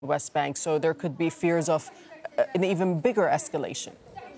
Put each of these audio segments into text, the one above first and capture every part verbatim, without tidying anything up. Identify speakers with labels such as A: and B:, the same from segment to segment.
A: West Bank, so there could be fears of uh, an even bigger escalation.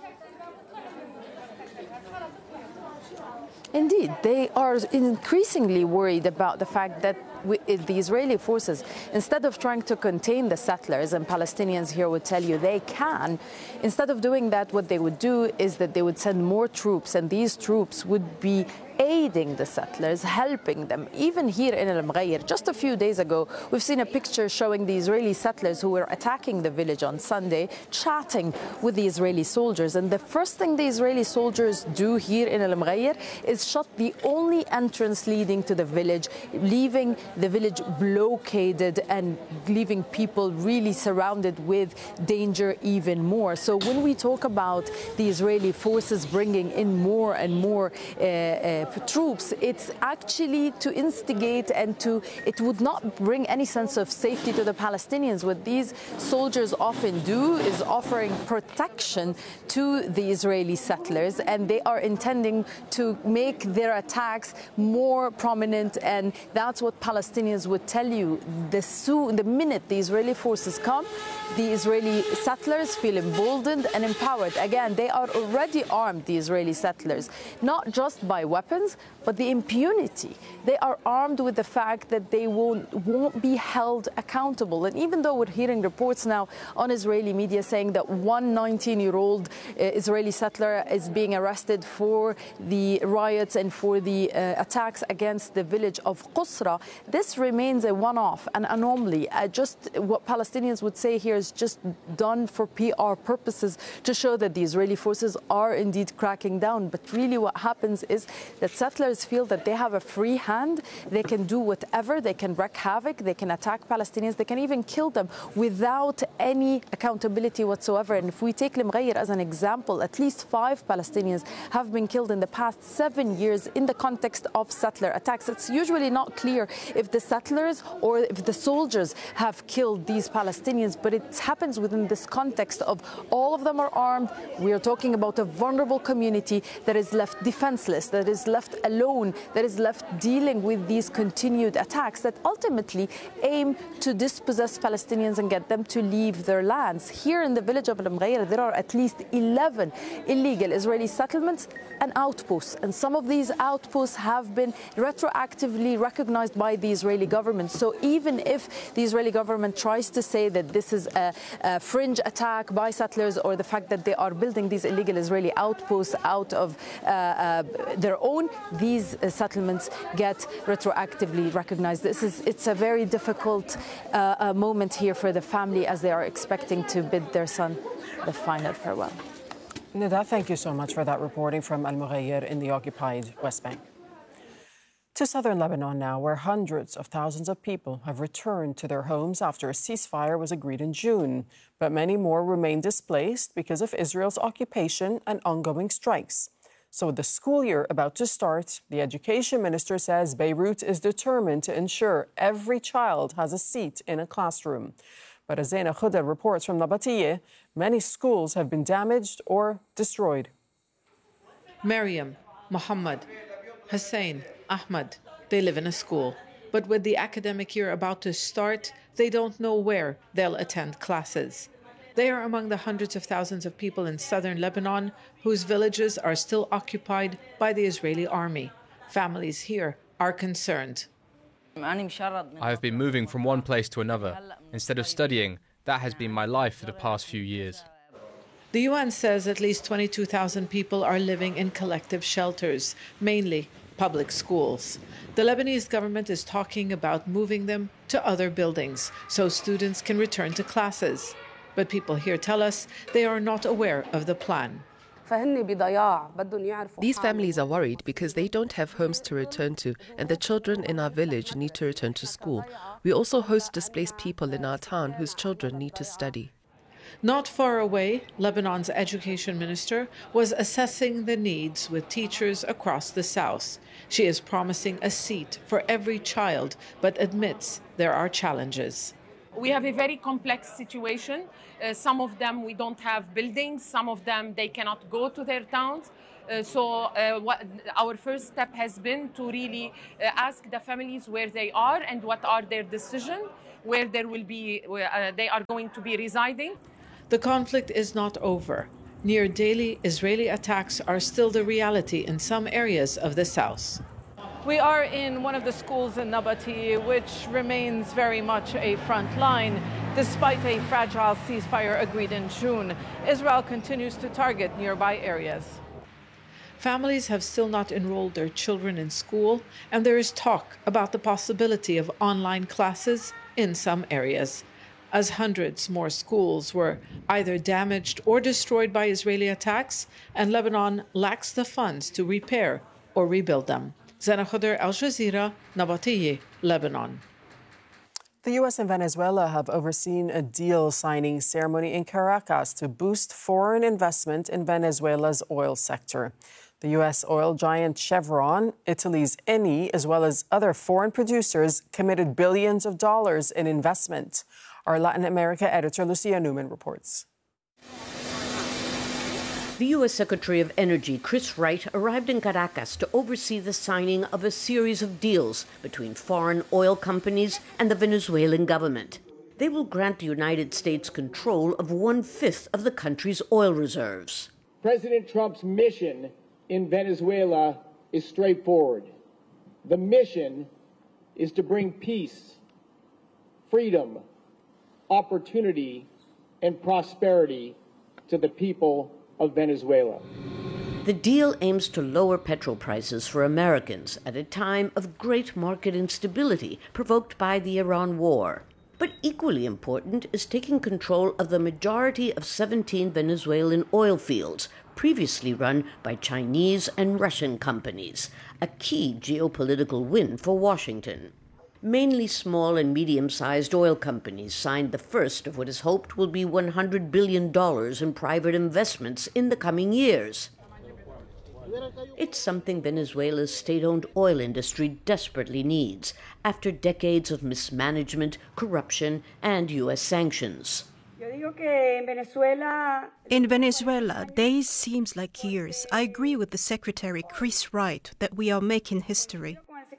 B: Indeed, they are increasingly worried about the fact that we, the Israeli forces, instead of trying to contain the settlers, and Palestinians here would tell you they can, instead of doing that, what they would do is that they would send more troops, and these troops would be aiding the settlers, helping them. Even here in Al Mughayyir, just a few days ago, we've seen a picture showing the Israeli settlers who were attacking the village on Sunday, chatting with the Israeli soldiers. And the first thing the Israeli soldiers do here in Al Mughayyir is shut the only entrance leading to the village, leaving the village blockaded and leaving people really surrounded with danger even more. So when we talk about the Israeli forces bringing in more and more uh, uh, troops, it's actually to instigate and to, it would not bring any sense of safety to the Palestinians. What these soldiers often do is offering protection to the Israeli settlers, and they are intending to make their attacks more prominent, and that's what Palestinians would tell you. The, soon, the minute the Israeli forces come, the Israeli settlers feel emboldened and empowered. Again, they are already armed, the Israeli settlers, not just by weapons, but the impunity. They are armed with the fact that they won't, won't be held accountable. And even though we're hearing reports now on Israeli media saying that one nineteen-year-old uh, Israeli settler is being arrested for the riots and for the uh, attacks against the village of Qusra, this remains a one-off, an anomaly. Uh, just what Palestinians would say here is just done for P R purposes to show that the Israeli forces are indeed cracking down. But really what happens is that settlers feel that they have a free hand. They can do whatever. They can wreak havoc. They can attack Palestinians. They can even kill them without any accountability whatsoever. And if we take Al Mughayyir as an example, at least five Palestinians have been killed in the past seven years in the context of settler attacks. It's usually not clear if the settlers or if the soldiers have killed these Palestinians, but it happens within this context of all of them are armed. We are talking about a vulnerable community that is left defenseless, that is left alone, that is left dealing with these continued attacks that ultimately aim to dispossess Palestinians and get them to leave their lands. Here in the village of Al Mughayyir, there are at least eleven illegal Israeli settlements and outposts, and some of these outposts have been retroactively recognized by the Israeli government. So even if the Israeli government tries to say that this is a, a fringe attack by settlers, or the fact that they are building these illegal Israeli outposts out of uh, uh, their own, these uh, settlements get retroactively recognized. This is, it's a very difficult uh, uh, moment here for the family as they are expecting to bid their son the final farewell.
A: Nida, thank you so much for that reporting from Al Mughayyir in the occupied West Bank. To southern Lebanon now, where hundreds of thousands of people have returned to their homes after a ceasefire was agreed in June. But many more remain displaced because of Israel's occupation and ongoing strikes. So with the school year about to start, the education minister says Beirut is determined to ensure every child has a seat in a classroom. But as Zaina Khudr reports from Nabatiyeh, many schools have been damaged or destroyed.
C: Maryam, Muhammad, Hussein, Ahmad, they live in a school. But with the academic year about to start, they don't know where they'll attend classes. They are among the hundreds of thousands of people in southern Lebanon whose villages are still occupied by the Israeli army. Families here are concerned.
D: I have been moving from one place to another. Instead of studying, that has been my life for the past few years.
C: The U N says at least twenty-two thousand people are living in collective shelters, mainly public schools. The Lebanese government is talking about moving them to other buildings so students can return to classes. But people here tell us they are not aware of the plan.
E: These families are worried because they don't have homes to return to, and the children in our village need to return to school. We also host displaced people in our town whose children need to study.
C: Not far away, Lebanon's education minister was assessing the needs with teachers across the south. She is promising a seat for every child, but admits there are challenges.
F: We have a very complex situation. Uh, some of them we don't have buildings, some of them they cannot go to their towns. Uh, so uh, what, our first step has been to really uh, ask the families where they are and what are their decisions, where there will be, uh, they are going to be residing.
C: The conflict is not over. Near daily Israeli attacks are still the reality in some areas of the south.
G: We are in one of the schools in Nabati, which remains very much a front line. Despite a fragile ceasefire agreed in June, Israel continues to target nearby areas.
C: Families have still not enrolled their children in school, and there is talk about the possibility of online classes in some areas, as hundreds more schools were either damaged or destroyed by Israeli attacks, and Lebanon lacks the funds to repair or rebuild them. Zana Khader, Al Jazeera, Nabatieh, Lebanon.
A: The U S and Venezuela have overseen a deal signing ceremony in Caracas to boost foreign investment in Venezuela's oil sector. The U S oil giant Chevron, Italy's Eni, as well as other foreign producers committed billions of dollars in investment. Our Latin America editor, Lucia Newman, reports.
H: The U S Secretary of Energy, Chris Wright, arrived in Caracas to oversee the signing of a series of deals between foreign oil companies and the Venezuelan government. They will grant the United States control of one-fifth of the country's oil reserves.
I: President Trump's mission in Venezuela is straightforward. The mission is to bring peace, freedom, opportunity, and prosperity to the people of Venezuela.
H: The deal aims to lower petrol prices for Americans at a time of great market instability provoked by the Iran war. But equally important is taking control of the majority of seventeen Venezuelan oil fields previously run by Chinese and Russian companies, a key geopolitical win for Washington. Mainly small and medium-sized oil companies signed the first of what is hoped will be one hundred billion dollars in private investments in the coming years. It's something Venezuela's state-owned oil industry desperately needs after decades of mismanagement, corruption, and U S sanctions.
J: In Venezuela, days seems like years. I agree with the Secretary Chris Wright that we are making history.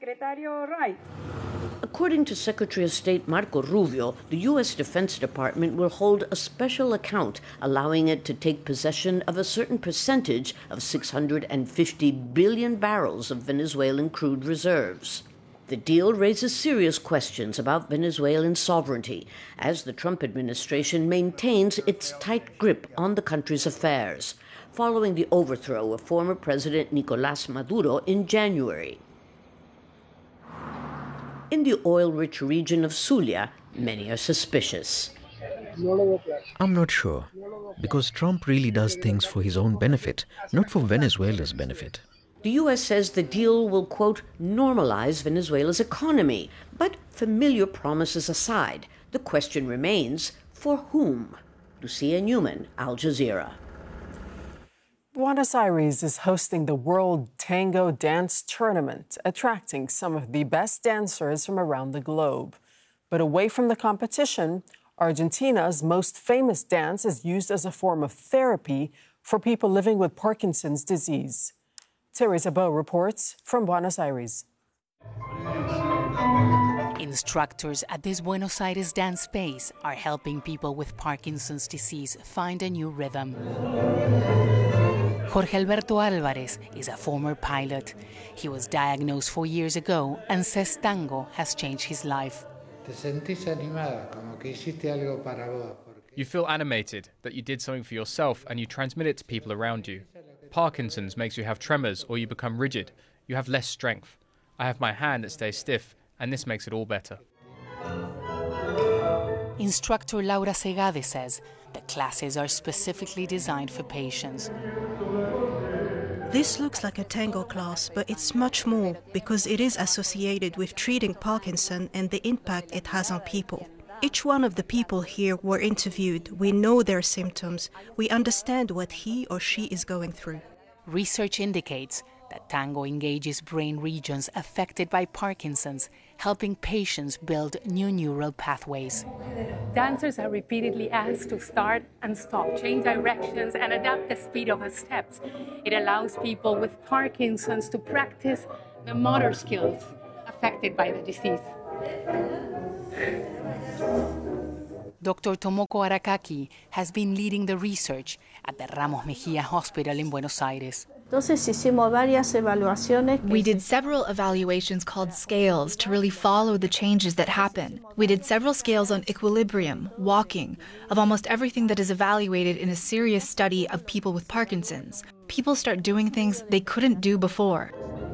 H: According to Secretary of State Marco Rubio, the U S Defense Department will hold a special account allowing it to take possession of a certain percentage of six hundred fifty billion barrels of Venezuelan crude reserves. The deal raises serious questions about Venezuelan sovereignty, as the Trump administration maintains its tight grip on the country's affairs, following the overthrow of former President Nicolás Maduro in January. In the oil-rich region of Zulia, many are suspicious.
K: I'm not sure, because Trump really does things for his own benefit, not for Venezuela's benefit.
H: The U S says the deal will, quote, normalize Venezuela's economy. But familiar promises aside, the question remains, for whom? Lucia Newman, Al Jazeera.
A: Buenos Aires is hosting the World Tango Dance Tournament, attracting some of the best dancers from around the globe. But away from the competition, Argentina's most famous dance is used as a form of therapy for people living with Parkinson's disease. Teresa Bo reports from Buenos Aires.
L: Instructors at this Buenos Aires dance space are helping people with Parkinson's disease find a new rhythm. Jorge Alberto Álvarez is a former pilot. He was diagnosed four years ago and says tango has changed his life.
D: You feel animated, that you did something for yourself and you transmit it to people around you. Parkinson's makes you have tremors or you become rigid. You have less strength. I have my hand that stays stiff, and this makes it all better.
L: Instructor Laura Segade says the classes are specifically designed for patients.
J: This looks like a tango class, but it's much more because it is associated with treating Parkinson and the impact it has on people. Each one of the people here were interviewed. We know their symptoms. We understand what he or she is going through.
L: Research indicates that tango engages brain regions affected by Parkinson's, helping patients build new neural pathways.
M: Dancers are repeatedly asked to start and stop, change directions, and adapt the speed of the steps. It allows people with Parkinson's to practice the motor skills affected by the disease.
L: Doctor Tomoko Arakaki has been leading the research at the Ramos Mejía Hospital in Buenos Aires.
N: We did several evaluations called scales to really follow the changes that happen. We did several scales on equilibrium, walking, of almost everything that is evaluated in a serious study of people with Parkinson's. People start doing things they couldn't do before.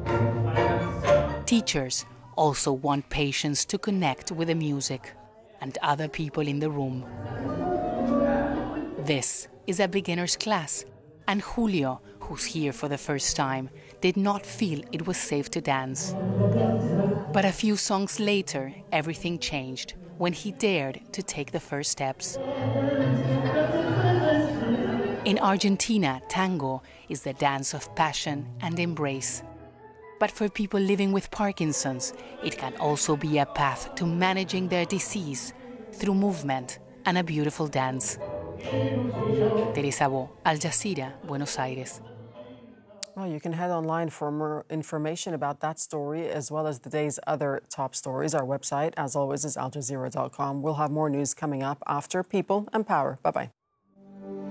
L: Teachers also want patients to connect with the music and other people in the room. This is a beginner's class, and Julio, who's here for the first time, did not feel it was safe to dance. But a few songs later, everything changed when he dared to take the first steps. In Argentina, tango is the dance of passion and embrace. But for people living with Parkinson's, it can also be a path to managing their disease through movement and a beautiful dance. Teresa Bo, Al Jazeera, Buenos Aires.
A: Well, you can head online for more information about that story as well as the day's other top stories. Our website, as always, is al jazeera dot com. We'll have more news coming up after People and Power. Bye-bye.